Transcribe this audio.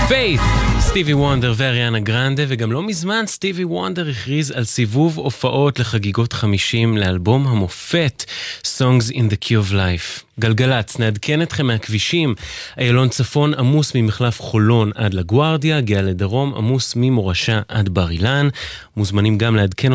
פיית', סטיבי וונדר ואריאנה גרנדה, וגם לא מזמן סטיבי וונדר הכריז על סיבוב הופעות לחגיגות 50 לאלבום המופת Songs in the Key of Life. גלגלץ, נעדכן אתכם מהכבישים. איילון צפון עמוס ממחלף חולון עד לגוארדיה, גאה לדרום עמוס ממורשה עד בר אילן. מוזמנים גם לעדכן